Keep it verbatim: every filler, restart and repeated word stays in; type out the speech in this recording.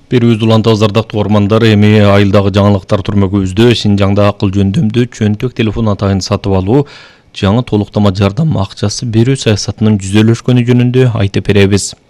Берүүбүз улантабыз ардактуу ормандар, эми айылдагы жаңылыктар түрмөгүбүздө Шинжаңда акыл жөндөмдүү чөнтөк телефон атайын сатып алуу, жаңы толуктама жардам акчасы берүү саясатынын жүзөлөшкөнү жөнүндө айтып беребиз.